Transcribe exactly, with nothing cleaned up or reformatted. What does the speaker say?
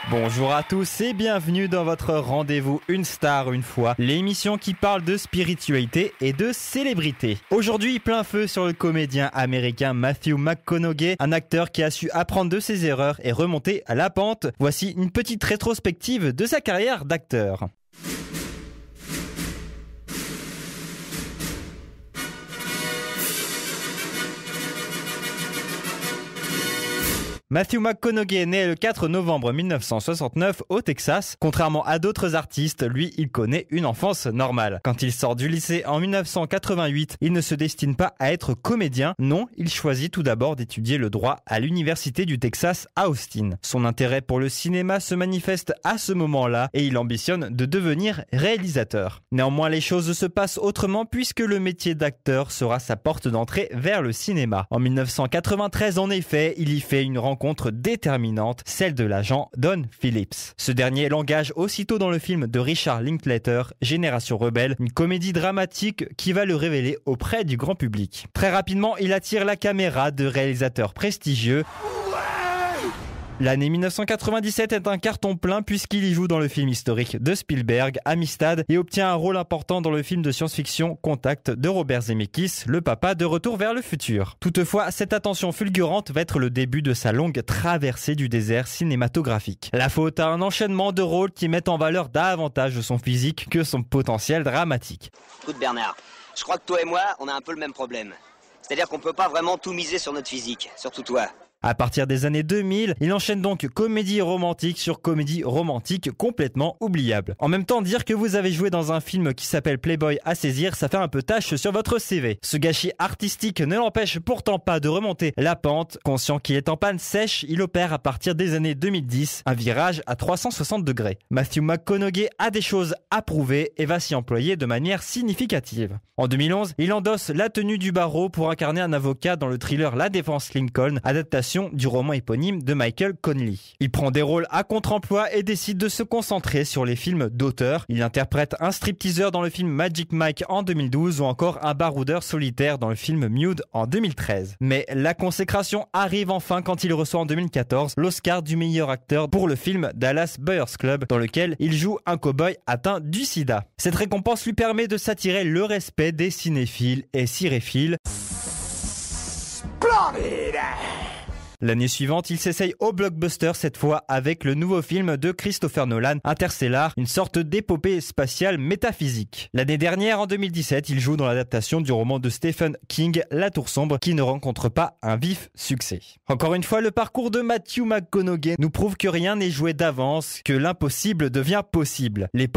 Bonjour à tous et bienvenue dans votre rendez-vous Une Star Une Fois, l'émission qui parle de spiritualité et de célébrité. Aujourd'hui, plein feu sur le comédien américain Matthew McConaughey, un acteur qui a su apprendre de ses erreurs et remonter à la pente. Voici une petite rétrospective de sa carrière d'acteur. Matthew McConaughey est né le quatre novembre mille neuf cent soixante-neuf au Texas. Contrairement à d'autres artistes, lui, il connaît une enfance normale. Quand il sort du lycée en mille neuf cent quatre-vingt-huit, il ne se destine pas à être comédien. Non, il choisit tout d'abord d'étudier le droit à l'université du Texas à Austin. Son intérêt pour le cinéma se manifeste à ce moment-là et il ambitionne de devenir réalisateur. Néanmoins, les choses se passent autrement puisque le métier d'acteur sera sa porte d'entrée vers le cinéma. En mille neuf cent quatre-vingt-treize, en effet, il y fait une rencontre rencontre déterminante, celle de l'agent Don Phillips. Ce dernier l'engage aussitôt dans le film de Richard Linklater, Génération Rebelle, une comédie dramatique qui va le révéler auprès du grand public. Très rapidement, il attire la caméra de réalisateurs prestigieux. L'année mille neuf cent quatre-vingt-dix-sept est un carton plein puisqu'il y joue dans le film historique de Spielberg, Amistad, et obtient un rôle important dans le film de science-fiction Contact de Robert Zemeckis, le papa de Retour vers le futur. Toutefois, cette attention fulgurante va être le début de sa longue traversée du désert cinématographique. La faute à un enchaînement de rôles qui mettent en valeur davantage son physique que son potentiel dramatique. Écoute Bernard, je crois que toi et moi, on a un peu le même problème. C'est-à-dire qu'on peut pas vraiment tout miser sur notre physique, surtout toi. À partir des années deux mille, il enchaîne donc comédie romantique sur comédie romantique complètement oubliable. En même temps, dire que vous avez joué dans un film qui s'appelle Playboy à saisir, ça fait un peu tâche sur votre C V. Ce gâchis artistique ne l'empêche pourtant pas de remonter la pente. Conscient qu'il est en panne sèche, il opère à partir des années deux mille dix un virage à trois cent soixante degrés. Matthew McConaughey a des choses à prouver et va s'y employer de manière significative. En deux mille onze, il endosse la tenue du barreau pour incarner un avocat dans le thriller La Défense Lincoln, adaptation du roman éponyme de Michael Connelly. Il prend des rôles à contre-emploi et décide de se concentrer sur les films d'auteur. Il interprète un stripteaseur dans le film Magic Mike en deux mille douze ou encore un baroudeur solitaire dans le film Mude en deux mille treize. Mais la consécration arrive enfin quand il reçoit en deux mille quatorze l'Oscar du meilleur acteur pour le film Dallas Buyers Club dans lequel il joue un cow-boy atteint du sida. Cette récompense lui permet de s'attirer le respect des cinéphiles et ciréphiles. Splendid! L'année suivante, il s'essaye au blockbuster, cette fois avec le nouveau film de Christopher Nolan, Interstellar, une sorte d'épopée spatiale métaphysique. L'année dernière, en deux mille dix-sept, il joue dans l'adaptation du roman de Stephen King, La Tour Sombre, qui ne rencontre pas un vif succès. Encore une fois, le parcours de Matthew McConaughey nous prouve que rien n'est joué d'avance, que l'impossible devient possible. Les